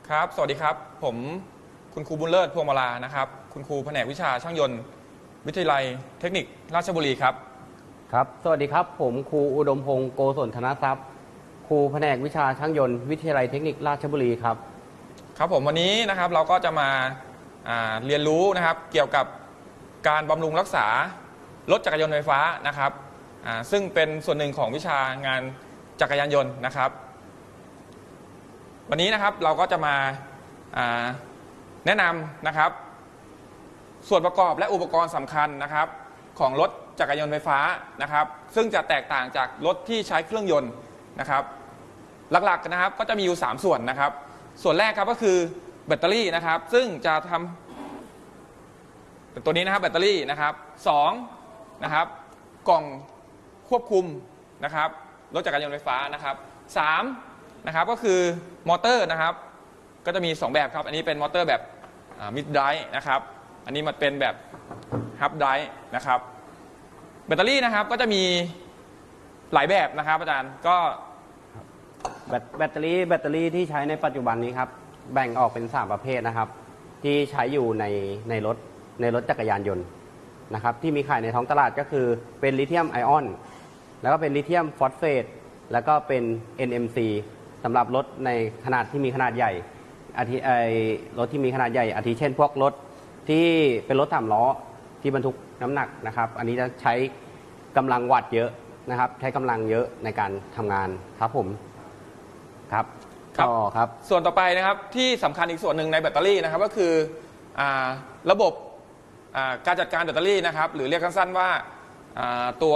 ครับสวัสดีครับผมคุณครูบุญเลิศพวงมาลานะครับคุณครูแผนกวิชาช่างยนต์วิทยาลัยเทคนิคราชบุรีครับครับสวัสดีครับผมครูอุดมพงศ์โกศลธนทรัพย์ครูแผนกวิชาช่างยนต์วิทยาลัยเทคนิคราชบุรีครับครับผมวันนี้นะครับเราก็จะมาเรียนรู้นะครับเกี่ยวกับการบำรุงรักษารถจักรยานไฟฟ้านะครับซึ่งเป็นส่วนหนึ่งของวิชางานจักรยานยนต์นะครับวันนี้นะครับเราก็จะมาแนะนำนะครับส่วนประกอบและอุปกรณ์สำคัญนะครับของรถจักรยานไฟฟ้านะครับซึ่งจะแตกต่างจากรถที่ใช้เครื่องยนต์นะครับหลักๆนะครับก็จะมีอยู่3ส่วนนะครับส่วนแรกครับก็คือแบตเตอรี่นะครับซึ่งจะทำตัวนี้นะครับแบตเตอรี่นะครับ2นะครับกล่องควบคุมนะครับรถจักรยานไฟฟ้านะครับ3นะครับก็คือมอเตอร์นะครับก็จะมี2แบบครับอันนี้เป็นมอเตอร์แบบมิดไดรฟ์นะครับอันนี้มันเป็นแบบฮับไดรฟ์นะครับแบตเตอรี่นะครับก็จะมีหลายแบบนะครับอาจารย์ก็แบตเตอรี่ที่ใช้ในปัจจุบันนี้ครับแบ่งออกเป็น3ประเภทนะครับที่ใช้อยู่ในรถจักรยานยนต์นะครับที่มีขายในท้องตลาดก็คือเป็นลิเธียมไอออนแล้วก็เป็นลิเธียมฟอสเฟตแล้วก็เป็น NMC สำหรับรถในขนาดที่มีขนาดใหญ่รถที่มีขนาดใหญ่อาทิเช่นพวกรถที่เป็นรถ3ล้อที่บรรทุกน้ำหนักนะครับอันนี้จะใช้กำลังวัตต์เยอะนะครับใช้กำลังเยอะในการทำงานครับผมครับครับส่วนต่อไปนะครับที่สำคัญอีกส่วนหนึ่งในแบตเตอรี่นะครับก็คือระบบการจัดการแบตเตอรี่นะครับหรือเรียกสั้นๆว่าตัว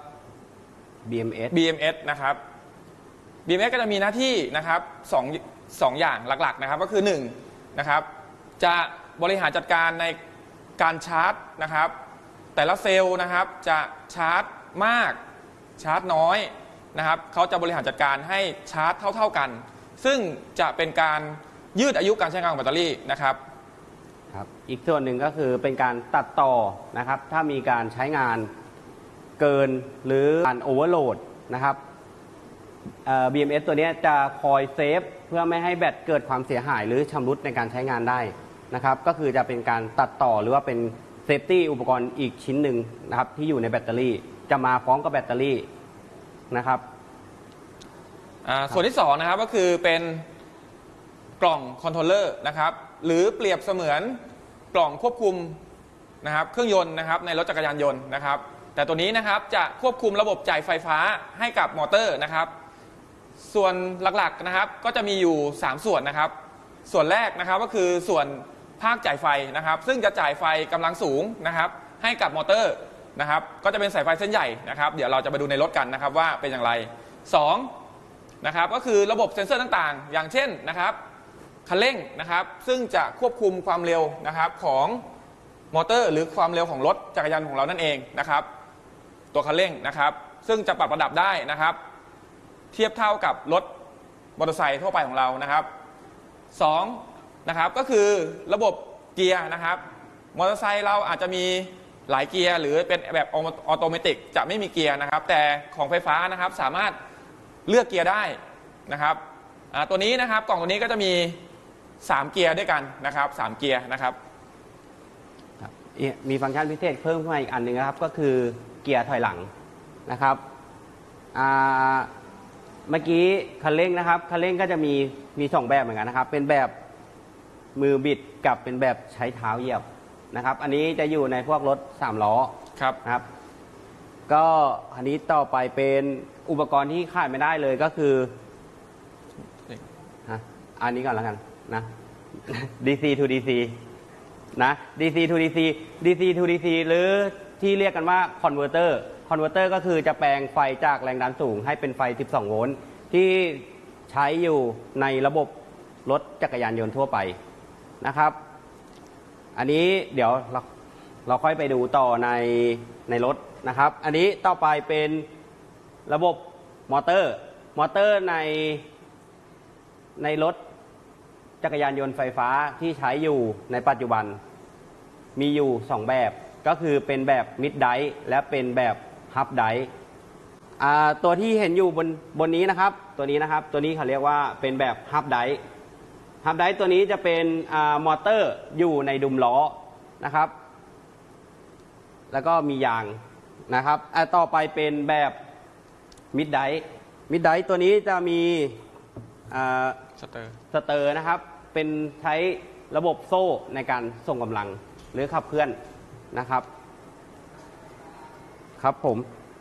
BMS นะครับ BMS ก็จะมีหน้าที่นะครับสองอย่างหลักๆนะครับก็คือ1นะครับจะบริหารจัดการในการชาร์จนะครับแต่ละเซลล์นะครับจะชาร์จมากชาร์จน้อยนะครับเขาจะบริหารจัดการให้ชาร์จเท่ากันซึ่งจะเป็นการยืดอายุการใช้งานของแบตเตอรี่นะครับครับอีกส่วนหนึ่งก็คือเป็นการตัดต่อนะครับถ้ามีการใช้งานเกินหรือการโอเวอร์โหลดนะครับBMS ตัวนี้จะคอยเซฟเพื่อไม่ให้แบตเกิดความเสียหายหรือชำรุดในการใช้งานได้นะครับก็คือจะเป็นการตัดต่อหรือว่าเป็นเซฟตี้อุปกรณ์อีกชิ้นหนึ่งนะครับที่อยู่ในแบตเตอรี่จะมาพร้อมกับแบตเตอรี่นะครับส่วนที่2นะครับก็คือเป็นกล่องคอนโทรลเลอร์นะครับหรือเปรียบเสมือนกล่องควบคุมนะครับเครื่องยนต์นะครับในรถจักรยานยนต์นะครับแต่ตัวนี้นะครับจะควบคุมระบบจ่ายไฟฟ้าให้กับมอเตอร์นะครับส่วนหลักๆนะครับก็จะมีอยู่3ส่วนนะครับส่วนแรกนะครับก็คือส่วนภาคจ่ายไฟนะครับซึ่งจะจ่ายไฟกำลังสูงนะครับให้กับมอเตอร์นะครับก็จะเป็นสายไฟเส้นใหญ่นะครับเดี๋ยวเราจะไปดูในรถกันนะครับว่าเป็นอย่างไร2นะครับก็คือระบบเซ็นเซอร์ต่างๆอย่างเช่นนะครับคันเร่งนะครับซึ่งจะควบคุมความเร็วนะครับของมอเตอร์หรือความเร็วของรถจักรยานของเรานั่นเองนะครับตัวคันเร่งนะครับซึ่งจะปรับระดับได้นะครับเทียบเท่ากับรถมอเตอร์ไซค์ทั่วไปของเรานะครับ2นะครับก็คือระบบเกียร์นะครับมอเตอร์ไซค์เราอาจจะมีหลายเกียร์หรือเป็นแบบออโตเมติกจะไม่มีเกียร์นะครับแต่ของไฟฟ้านะครับสามารถเลือกเกียร์ได้นะครับตัวนี้นะครับกล่องตัวนี้ก็จะมี3เกียร์ด้วยกันนะครับ3เกียร์นะครับมีฟังก์ชันพิเศษเพิ่มขึ้นมาอีกอันหนึ่งนะครับก็คือเกียร์ถอยหลังนะครับเมื่อกี้คันเร่งนะครับคันเร่งก็จะมี2แบบเหมือนกันนะครับเป็นแบบมือบิดกับเป็นแบบใช้เท้าเหยียบนะครับอันนี้จะอยู่ในพวกรถ3ล้อนะครับก็อันนี้ต่อไปเป็นอุปกรณ์ที่ขาดไม่ได้เลยก็คืออันนี้ก่อนแล้วกันนะ DC to DC นะ DC to DC DC to DC หรือที่เรียกกันว่าคอนเวอร์เตอร์ก็คือจะแปลงไฟจากแรงดันสูงให้เป็นไฟ12โวลต์ที่ใช้อยู่ในระบบรถจักรยานยนต์ทั่วไปนะครับอันนี้เดี๋ยวเราค่อยไปดูต่อในรถนะครับอันนี้ต่อไปเป็นระบบมอเตอร์ในรถจักรยานยนต์ไฟฟ้าที่ใช้อยู่ในปัจจุบันมีอยู่2แบบก็คือเป็นแบบมิดไดรฟ์และเป็นแบบฮับไดรฟ์ตัวที่เห็นอยู่บนนี้นะครับตัวนี้เขาเรียกว่าเป็นแบบฮับไดรฟ์ฮับไดตัวนี้จะเป็นมอเตอร์อยู่ในดุมล้อนะครับ แล้วก็มียางนะครับต่อไปเป็นแบบมิดไดตัวนี้จะมีสเตอร์นะครับเป็นใช้ระบบโซ่ในการส่งกำลังหรือขับเคลื่อนนะครับครับผม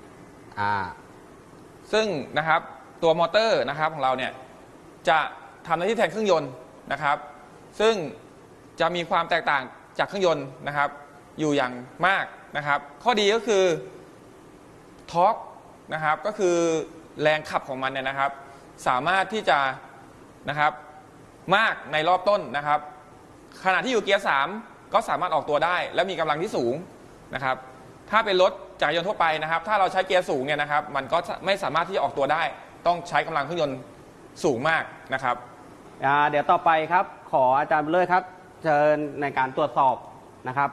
ซึ่งนะครับตัวมอเตอร์นะครับของเราเนี่ยจะทำหน้าที่แทนเครื่องยนต์นะครับซึ่งจะมีความแตกต่างจากเครื่องยนต์นะครับอยู่อย่างมากนะครับข้อดีก็คือทอร์กนะครับก็คือแรงขับของมันเนี่ยนะครับสามารถที่จะนะครับมากในรอบต้นนะครับขณะที่อยู่เกียร์3ก็สามารถออกตัวได้และมีกำลังที่สูงนะครับถ้าเป็นรถจักรยานทั่วไปนะครับถ้าเราใช้เกียร์สูงเนี่ยนะครับมันก็ไม่สามารถที่จะออกตัวได้ต้องใช้กำลังเครื่องยนต์สูงมากนะครับเดี๋ยวต่อไปครับขออาจารย์บุญเลิศครับเชิญในการตรวจสอบนะครับ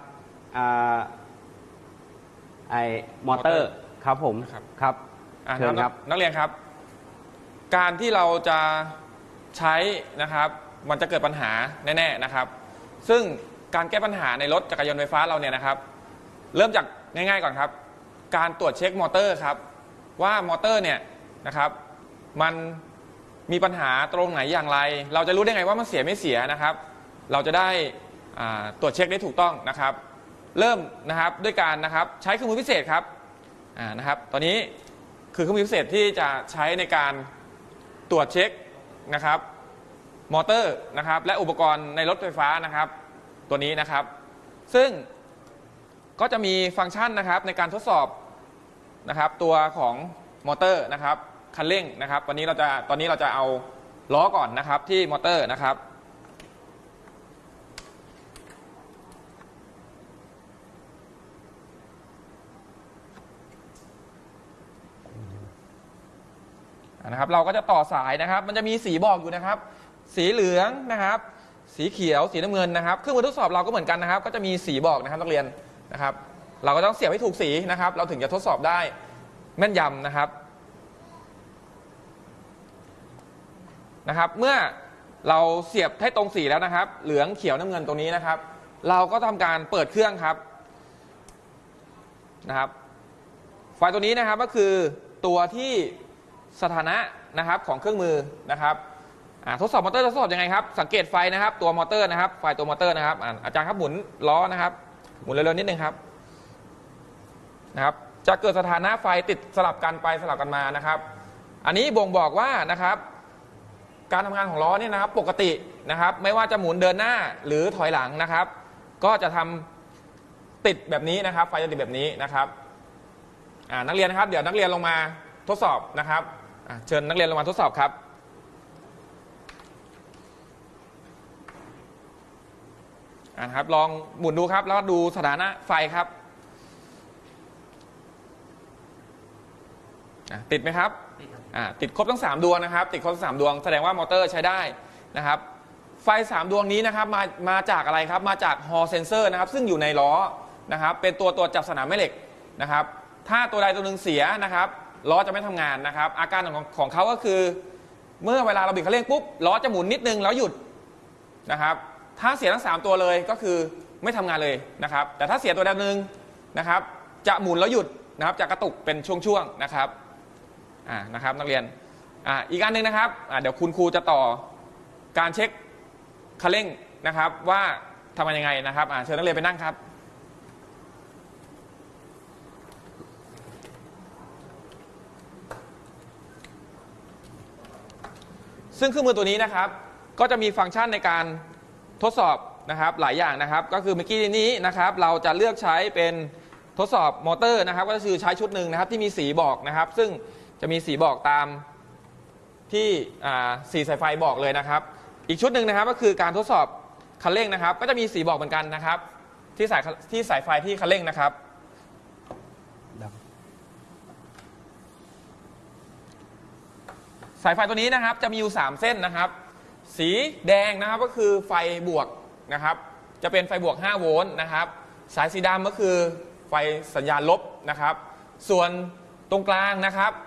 มอเตอร์ครับผมครับเชิญครับนักเรียนครับการที่เราจะใช้นะครับมันจะเกิดปัญหาแน่ๆนะครับซึ่งการแก้ปัญหาในรถจักรยานไฟฟ้าเราเนี่ยนะครับเริ่มจากง่ายๆก่อนครับการตรวจเช็คมอเตอร์ครับว่ามอเตอร์เนี่ยนะครับมันมีปัญหาตรงไหนอย่างไรเราจะรู้ได้ไงว่ามันเสียไม่เสียนะครับเราจะได้ตรวจเช็คได้ถูกต้องนะครับเริ่มนะครับด้วยการนะครับใช้เครื่องมือพิเศษครับนะครับตอนนี้คือเครื่องมือพิเศษที่จะใช้ในการตรวจเช็คนะครับมอเตอร์นะครับและอุปกรณ์ในรถไฟฟ้านะครับตัวนี้นะครับซึ่งก็จะมีฟังก์ชันนะครับในการทดสอบนะครับตัวของมอเตอร์นะครับคันเร่งนะครับตอนนี้เราจะเอาล้อก่อนนะครับที่มอเตอร์นะครับเราก็จะต่อสายนะครับมันจะมีสีบอกอยู่นะครับสีเหลืองนะครับสีเขียวสีน้ำเงินนะครับเครื่องมือทดสอบเราก็เหมือนกันนะครับก็จะมีสีบอกนะครับนักเรียนนะครับเราก็ต้องเสียบให้ถูกสีนะครับเราถึงจะทดสอบได้แม่นยำนะครับเมื่อเราเสียบให้ตรงสีแล้วนะครับเหลืองเขียวน้ำเงินตรงนี้นะครับเราก็ทำการเปิดเครื่องครับไฟตัวนี้นะครับก็คือตัวที่สถานะนะครับของเครื่องมือนะครับทดสอบมอเตอร์ทดสอบยังไงครับสังเกตไฟนะครับตัวมอเตอร์นะครับไฟตัวมอเตอร์นะครับอาจารย์ครับหมุนล้อนะครับหมุนเร็วๆนิดนึงครับจะเกิดสถานะไฟติดสลับกันไปสลับกันมานะครับอันนี้บ่งบอกว่านะครับการทำงานของล้อเนี่ยนะครับปกตินะครับไม่ว่าจะหมุนเดินหน้าหรือถอยหลังนะครับก็จะทำติดแบบนี้นะครับไฟจะติดแบบนี้นะครับนักเรียนนะครับเดี๋ยวนักเรียนลงมาทดสอบนะครับเชิญนักเรียนลงมาทดสอบครับนะครับลองหมุนดูครับแล้วดูสถานะไฟครับติดไหมครับติดครบทั้ง3ดวงนะครับติดครบทั้ง3ดวงแสดงว่ามอเตอร์ใช้ได้นะครับไฟ3ดวงนี้นะครับมาจากอะไรครับมาจากฮอลเซนเซอร์นะครับซึ่งอยู่ในล้อนะครับเป็นตัวตรวจจับสนามแม่เหล็กนะครับถ้าตัวใดตัวหนึ่งเสียนะครับล้อจะไม่ทำงานนะครับอาการของเขาก็คือเมื่อเวลาเราบิดคันเร่งปุ๊บล้อจะหมุนนิดนึงแล้วหยุดนะครับถ้าเสียทั้ง3ตัวเลยก็คือไม่ทำงานเลยนะครับแต่ถ้าเสียตัวใดตัวหนึ่งนะครับจะหมุนแล้วหยุดนะครับจะกระตุกเป็นช่วงๆนะครับนะครับนักเรียนอีกอันหนึ่งนะครับเดี๋ยวคุณครูจะต่อการเช็คคันเร่งนะครับว่าทำยังไงนะครับเชิญนักเรียนไปนั่งครับซึ่งเครื่องมือตัวนี้นะครับก็จะมีฟังก์ชันในการทดสอบนะครับหลายอย่างนะครับก็คือเมื่อกี้นี้นะครับเราจะเลือกใช้เป็นทดสอบมอเตอร์นะครับก็คือใช้ชุดหนึ่งนะครับที่มีสีบอกนะครับซึ่งจะมีสีบอกตามที่สีสายไฟบอกเลยนะครับอีกชุดหนึ่งนะครับก็คือการทดสอบคันเร่งนะครับก็จะมีสีบอกเหมือนกันนะครับที่สายไฟที่คันเร่งนะครับสายไฟตัวนี้นะครับจะมีอยู่3เส้นนะครับสีแดงนะครับก็คือไฟบวกนะครับจะเป็นไฟบวก5โวลต์นะครับสายสีดำก็คือไฟสัญญาณลบนะครับส่วนตรงกลางนะครับ